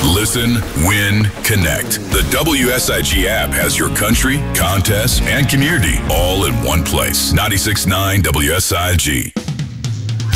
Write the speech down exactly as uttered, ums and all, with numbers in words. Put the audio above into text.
Listen, win, connect. The W S I G app has your country, contests, and community all in one place. ninety-six point nine W S I G.